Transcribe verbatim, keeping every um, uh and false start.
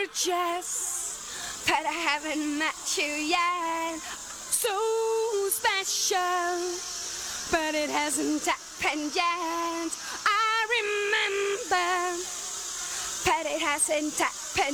Just, but I haven't met you yet. So special, but it hasn't happened yet. I remember, but it hasn't happened.